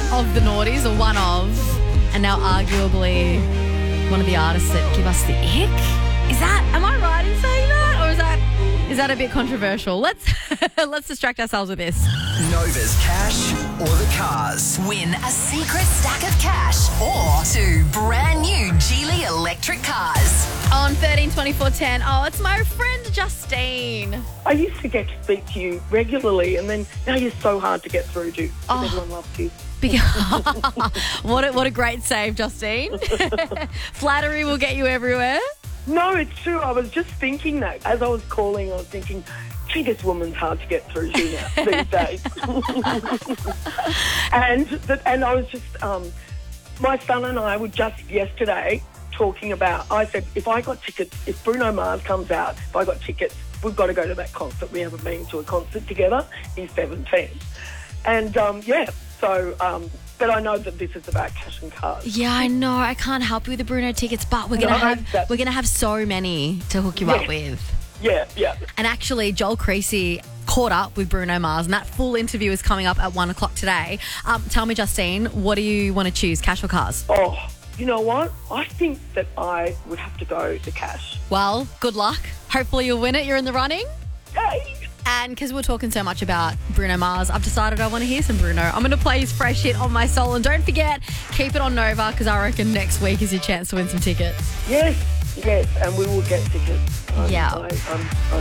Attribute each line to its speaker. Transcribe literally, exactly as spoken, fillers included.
Speaker 1: of the naughties, or one of, and now arguably one of the artists that give us the ick. Is that, am I right in saying that? Or is that is that a bit controversial? Let's let's distract ourselves with this.
Speaker 2: Nova's cash or the cars.
Speaker 3: Win a secret stack of cash or two brand new Geely electric cars.
Speaker 1: On thirteen twenty-four ten. Oh, it's my friend Justine.
Speaker 4: I used to get to speak to you regularly, and then now you're so hard to get through to.
Speaker 1: Oh.
Speaker 4: Everyone loves you.
Speaker 1: Because what a, what a great save, Justine. Flattery will get you everywhere.
Speaker 4: No, it's true. I was just thinking that. As I was calling, I was thinking, gee, this woman's hard to get through to now these days. and, the, and I was just, um, my son and I were just yesterday talking about, I said, if I got tickets, if Bruno Mars comes out, if I got tickets, we've got to go to that concert. We haven't been to a concert together. He's seventeen. And, um, yeah, so... Um, But I know that this is about cash and cars.
Speaker 1: Yeah, I know. I can't help you with the Bruno tickets, but we're gonna
Speaker 4: No,
Speaker 1: have
Speaker 4: that's-
Speaker 1: we're gonna have so many to hook you
Speaker 4: Yeah.
Speaker 1: up with.
Speaker 4: Yeah, yeah.
Speaker 1: And actually, Joel Creasy caught up with Bruno Mars, and that full interview is coming up at one o'clock today. Um, tell me, Justine, what do you want to choose, cash or cars?
Speaker 4: Oh, you know what? I think that I would have to go to cash.
Speaker 1: Well, good luck. Hopefully, you'll win it. You're in the running.
Speaker 4: Yay!
Speaker 1: And because we're talking so much about Bruno Mars, I've decided I want to hear some Bruno. I'm going to play his fresh hit On My Soul. And don't forget, keep it on Nova, because I reckon next week is your chance to win some tickets.
Speaker 4: Yes, yes, and we will get tickets. I'm-
Speaker 1: Yeah.
Speaker 4: I, I'm, I'm